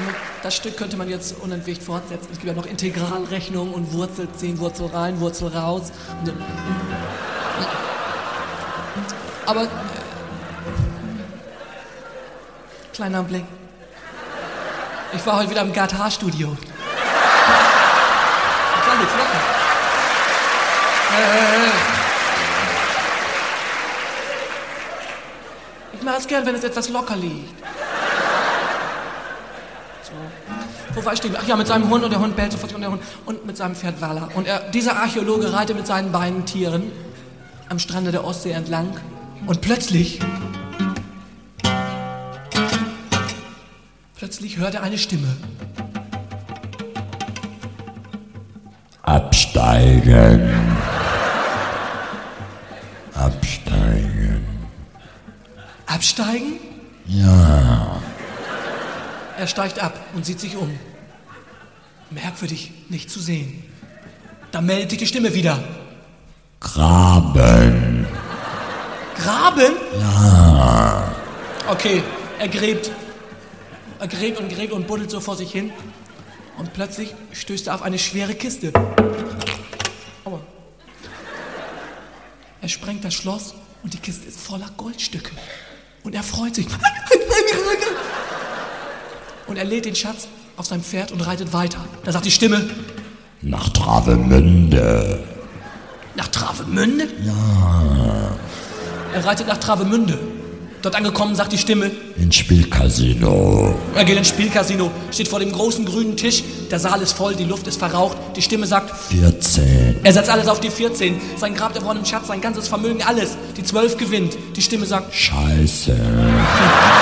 Das Stück könnte man jetzt unentwegt fortsetzen. Es gibt ja noch Integralrechnung und Wurzel ziehen, Wurzel rein, Wurzel raus. Aber kleiner Blick. Ich war heute wieder im Gard-Haar-Studio. Kleine Flocken. Ich mache es gern, wenn es etwas locker liegt. So. Wo war ich stehen? Ach ja, mit seinem Hund, und der Hund bellt sofort, und mit seinem Pferd Walla. Und dieser Archäologe reitet mit seinen beiden Tieren am Strande der Ostsee entlang. Und plötzlich hört er eine Stimme. Absteigen. Absteigen. Absteigen? Ja. Er steigt ab und sieht sich um. Merkwürdig, nicht zu sehen. Da meldet sich die Stimme wieder. Graben. Graben? Ja. Okay, er gräbt und buddelt so vor sich hin. Und plötzlich stößt er auf eine schwere Kiste. Aua. Er sprengt das Schloss und die Kiste ist voller Goldstücke. Und er freut sich. Und er lädt den Schatz auf sein Pferd und reitet weiter. Da sagt die Stimme: Nach Travemünde. Nach Travemünde? Ja. Er reitet nach Travemünde. Dort angekommen sagt die Stimme: Ins Spielcasino. Er geht ins Spielcasino, steht vor dem großen grünen Tisch. Der Saal ist voll, die Luft ist verraucht. Die Stimme sagt: 14. Er setzt alles auf die 14. Sein Grab erworrenen Schatz, sein ganzes Vermögen, alles. Die 12 gewinnt. Die Stimme sagt: Scheiße.